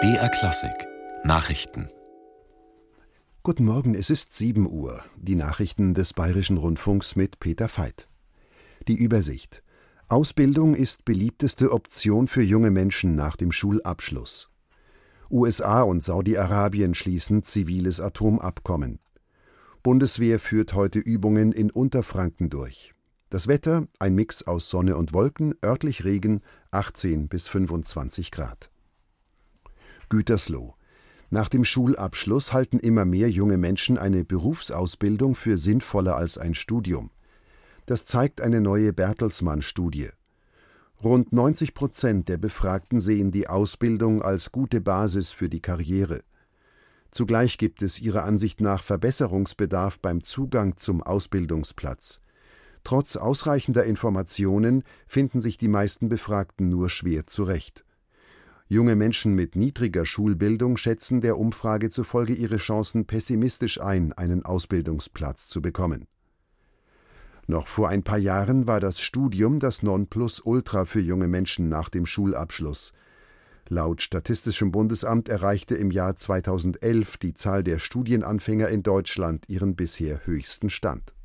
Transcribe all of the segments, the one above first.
BR Klassik Nachrichten. Guten Morgen, es ist 7 Uhr. Die Nachrichten des Bayerischen Rundfunks mit Peter Veit. Die Übersicht. Ausbildung ist beliebteste Option für junge Menschen nach dem Schulabschluss. USA und Saudi-Arabien schließen ziviles Atomabkommen. Bundeswehr führt heute Übungen in Unterfranken durch. Das Wetter, ein Mix aus Sonne und Wolken, örtlich Regen, 18 bis 25 Grad. Gütersloh. Nach dem Schulabschluss halten immer mehr junge Menschen eine Berufsausbildung für sinnvoller als ein Studium. Das zeigt eine neue Bertelsmann-Studie. Rund 90% der Befragten sehen die Ausbildung als gute Basis für die Karriere. Zugleich gibt es ihrer Ansicht nach Verbesserungsbedarf beim Zugang zum Ausbildungsplatz. Trotz ausreichender Informationen finden sich die meisten Befragten nur schwer zurecht. Junge Menschen mit niedriger Schulbildung schätzen der Umfrage zufolge ihre Chancen pessimistisch ein, einen Ausbildungsplatz zu bekommen. Noch vor ein paar Jahren war das Studium das Nonplusultra für junge Menschen nach dem Schulabschluss. Laut Statistischem Bundesamt erreichte im Jahr 2011 die Zahl der Studienanfänger in Deutschland ihren bisher höchsten Stand.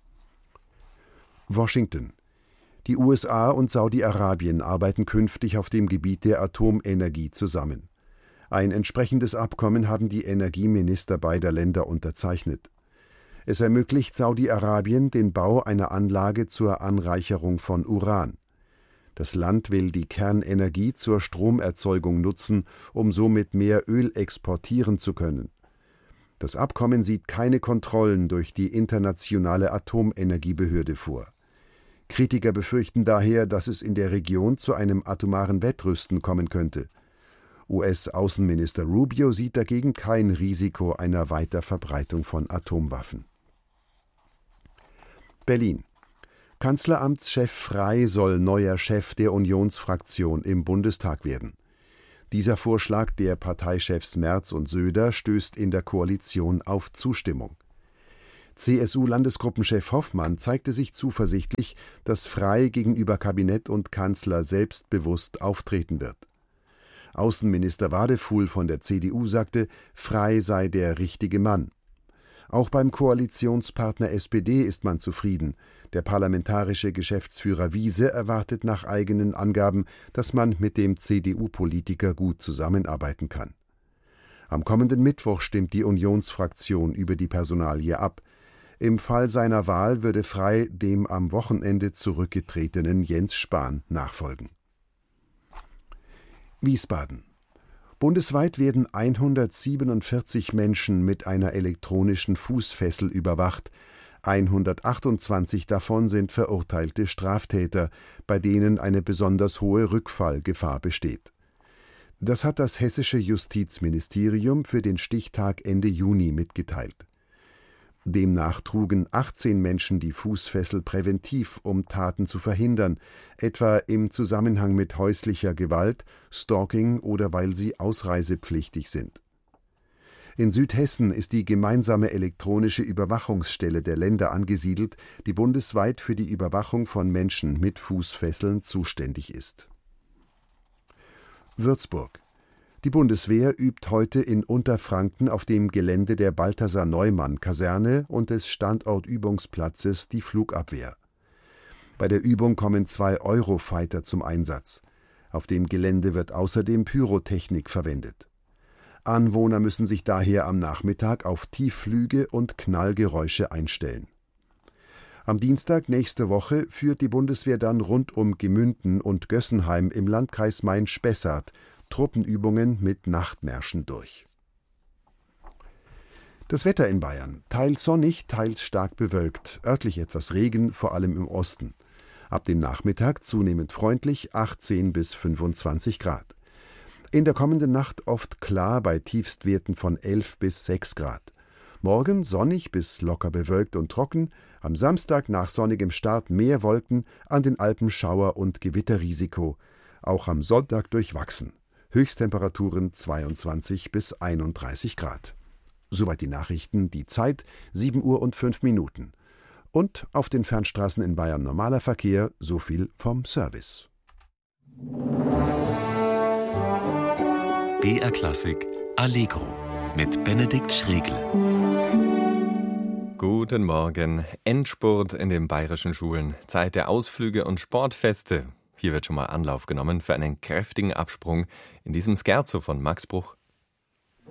Washington. Die USA und Saudi-Arabien arbeiten künftig auf dem Gebiet der Atomenergie zusammen. Ein entsprechendes Abkommen haben die Energieminister beider Länder unterzeichnet. Es ermöglicht Saudi-Arabien den Bau einer Anlage zur Anreicherung von Uran. Das Land will die Kernenergie zur Stromerzeugung nutzen, um somit mehr Öl exportieren zu können. Das Abkommen sieht keine Kontrollen durch die Internationale Atomenergiebehörde vor. Kritiker befürchten daher, dass es in der Region zu einem atomaren Wettrüsten kommen könnte. US-Außenminister Rubio sieht dagegen kein Risiko einer Weiterverbreitung von Atomwaffen. Berlin. Kanzleramtschef Frey soll neuer Chef der Unionsfraktion im Bundestag werden. Dieser Vorschlag der Parteichefs Merz und Söder stößt in der Koalition auf Zustimmung. CSU-Landesgruppenchef Hoffmann zeigte sich zuversichtlich, dass Frey gegenüber Kabinett und Kanzler selbstbewusst auftreten wird. Außenminister Wadefuhl von der CDU sagte, Frey sei der richtige Mann. Auch beim Koalitionspartner SPD ist man zufrieden. Der parlamentarische Geschäftsführer Wiese erwartet nach eigenen Angaben, dass man mit dem CDU-Politiker gut zusammenarbeiten kann. Am kommenden Mittwoch stimmt die Unionsfraktion über die Personalie ab. Im Fall seiner Wahl würde Frey dem am Wochenende zurückgetretenen Jens Spahn nachfolgen. Wiesbaden. Bundesweit werden 147 Menschen mit einer elektronischen Fußfessel überwacht. 128 davon sind verurteilte Straftäter, bei denen eine besonders hohe Rückfallgefahr besteht. Das hat das hessische Justizministerium für den Stichtag Ende Juni mitgeteilt. Demnach trugen 18 Menschen die Fußfessel präventiv, um Taten zu verhindern, etwa im Zusammenhang mit häuslicher Gewalt, Stalking oder weil sie ausreisepflichtig sind. In Südhessen ist die gemeinsame elektronische Überwachungsstelle der Länder angesiedelt, die bundesweit für die Überwachung von Menschen mit Fußfesseln zuständig ist. Würzburg. Die Bundeswehr übt heute in Unterfranken auf dem Gelände der Balthasar-Neumann-Kaserne und des Standortübungsplatzes die Flugabwehr. Bei der Übung kommen 2 Eurofighter zum Einsatz. Auf dem Gelände wird außerdem Pyrotechnik verwendet. Anwohner müssen sich daher am Nachmittag auf Tiefflüge und Knallgeräusche einstellen. Am Dienstag nächste Woche führt die Bundeswehr dann rund um Gemünden und Gössenheim im Landkreis Main-Spessart Truppenübungen mit Nachtmärschen durch. Das Wetter in Bayern: teils sonnig, teils stark bewölkt, örtlich etwas Regen, vor allem im Osten. Ab dem Nachmittag zunehmend freundlich, 18 bis 25 Grad. In der kommenden Nacht oft klar bei Tiefstwerten von 11 bis 6 Grad. Morgen sonnig bis locker bewölkt und trocken, am Samstag nach sonnigem Start mehr Wolken, an den Alpen Schauer- und Gewitterrisiko, auch am Sonntag durchwachsen. Höchsttemperaturen 22 bis 31 Grad. Soweit die Nachrichten, die Zeit 7 Uhr und 5 Minuten. Und auf den Fernstraßen in Bayern normaler Verkehr, so viel vom Service. BR Klassik Allegro mit Benedikt Schregle. Guten Morgen. Endspurt in den bayerischen Schulen. Zeit der Ausflüge und Sportfeste. Hier wird schon mal Anlauf genommen für einen kräftigen Absprung in diesem Scherzo von Max Bruch.